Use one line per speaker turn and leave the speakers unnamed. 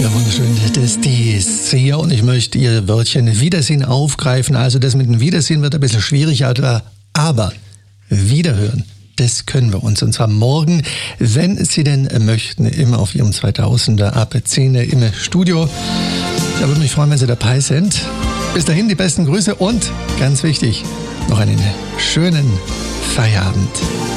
Ja, wunderschön, das ist hier und ich möchte Ihr Wörtchen Wiedersehen aufgreifen. Also das mit dem Wiedersehen wird ein bisschen schwierig, aber Wiederhören, das können wir uns. Und zwar morgen, wenn Sie denn möchten, immer auf Ihrem 2000er ab 10 im Studio. Ich würde mich freuen, wenn Sie dabei sind. Bis dahin die besten Grüße und, ganz wichtig, noch einen schönen Feierabend.